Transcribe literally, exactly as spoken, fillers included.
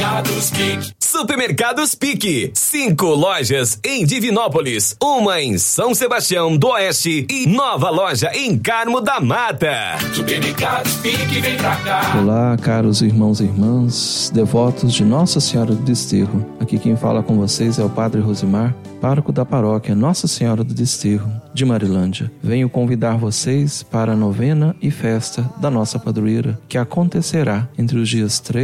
Supermercados Pique. Supermercados Pique. Cinco lojas em Divinópolis, uma em São Sebastião do Oeste e nova loja em Carmo da Mata. Supermercados Pique, vem pra cá. Olá, caros irmãos e irmãs, devotos de Nossa Senhora do Desterro. Aqui quem fala com vocês é o Padre Rosimar, pároco da paróquia Nossa Senhora do Desterro, de Marilândia. Venho convidar vocês para a novena e festa da nossa padroeira, que acontecerá entre os dias três